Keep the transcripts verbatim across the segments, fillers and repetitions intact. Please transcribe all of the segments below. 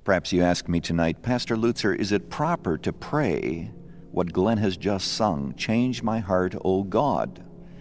Perhaps you ask me tonight, Pastor Lutzer, is it proper to pray what Glenn has just sung, "Change my heart, O God"?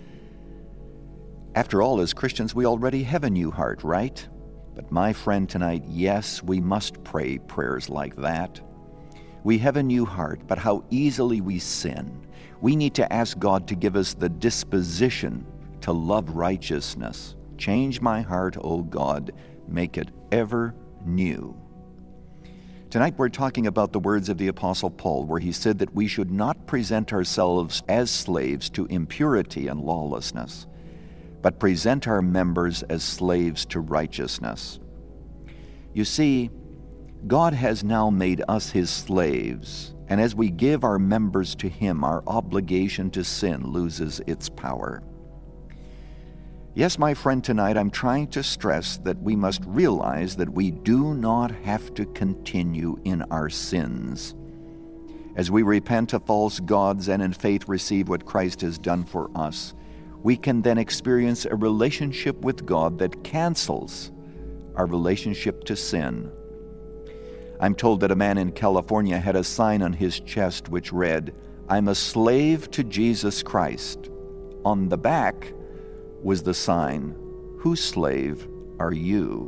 After all, as Christians, we already have a new heart, right? But my friend tonight, yes, we must pray prayers like that. We have a new heart, but how easily we sin. We need to ask God to give us the disposition to love righteousness. Change my heart, O God, make it ever new. Tonight we're talking about the words of the Apostle Paul, where he said that we should not present ourselves as slaves to impurity and lawlessness, but present our members as slaves to righteousness. You see, God has now made us his slaves, and as we give our members to him, our obligation to sin loses its power. Yes, my friend, tonight I'm trying to stress that we must realize that we do not have to continue in our sins. As we repent of false gods and in faith receive what Christ has done for us, we can then experience a relationship with God that cancels our relationship to sin. I'm told that a man in California had a sign on his chest which read, "I'm a slave to Jesus Christ." On the back was the sign, "Whose slave are you?"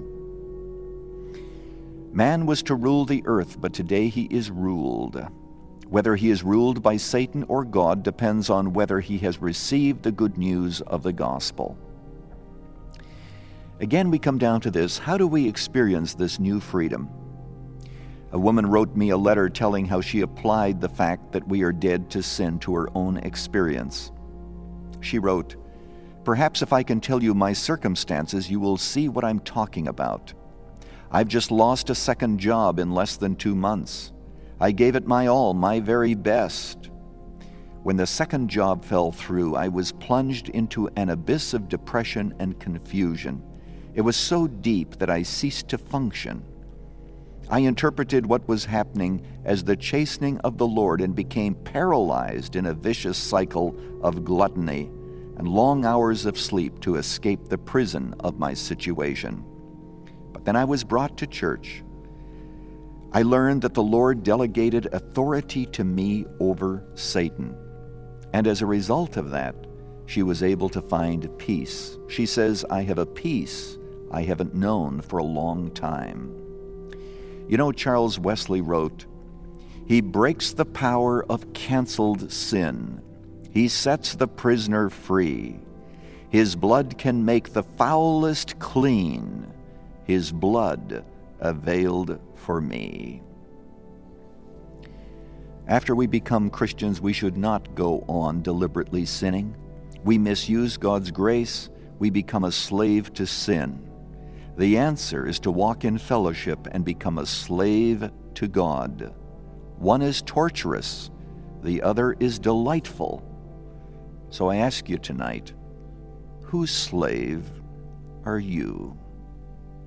Man was to rule the earth, but today he is ruled. Whether he is ruled by Satan or God depends on whether he has received the good news of the gospel. Again, we come down to this: how do we experience this new freedom? A woman wrote me a letter telling how she applied the fact that we are dead to sin to her own experience. She wrote, "Perhaps if I can tell you my circumstances, you will see what I'm talking about. I've just lost a second job in less than two months. I gave it my all, my very best. When the second job fell through, I was plunged into an abyss of depression and confusion. It was so deep that I ceased to function. I interpreted what was happening as the chastening of the Lord and became paralyzed in a vicious cycle of gluttony and long hours of sleep to escape the prison of my situation. But then I was brought to church. I learned that the Lord delegated authority to me over Satan. And as a result of that, she was able to find peace. She says, I have a peace I haven't known for a long time." You know, Charles Wesley wrote, "He breaks the power of canceled sin. He sets the prisoner free. His blood can make the foulest clean. His blood availed for me." After we become Christians, we should not go on deliberately sinning. We misuse God's grace. We become a slave to sin. The answer is to walk in fellowship and become a slave to God. One is torturous, the other is delightful. So I ask you tonight, whose slave are you?